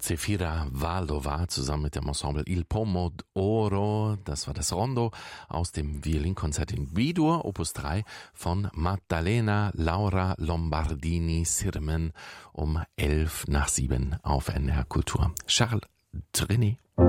Zefira Valdova zusammen mit dem Ensemble Il Pomo d'Oro. Das war das Rondo aus dem Violinkonzert in B-Dur, Opus 3 von Maddalena Laura Lombardini Sirmen um 7:11 auf NDR Kultur. Charles Trenet.